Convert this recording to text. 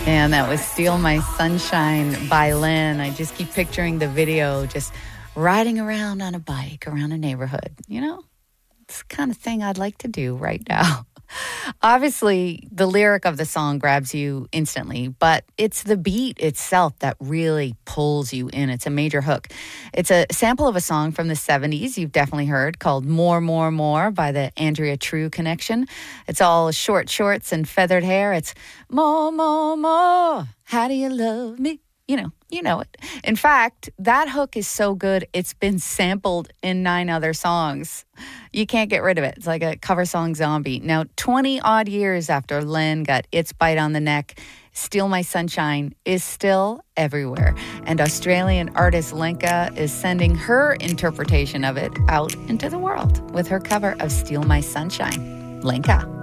And that was Steal My Sunshine by Lynn. I just keep picturing the video just riding around on a bike around a neighborhood. You know, it's the kind of thing I'd like to do right now. Obviously, the lyric of the song grabs you instantly, but it's the beat itself that really pulls you in. It's a major hook. It's a sample of a song from the 70s you've definitely heard called More, More, More by the Andrea True Connection. It's all short shorts and feathered hair. It's more, more, more. How do you love me? You know it. In fact, that hook is so good, it's been sampled in 9 other songs. You can't get rid of it. It's like a cover song zombie. Now, 20-odd years after Lynn got its bite on the neck, Steal My Sunshine is still everywhere. And Australian artist Lenka is sending her interpretation of it out into the world with her cover of Steal My Sunshine. Lenka.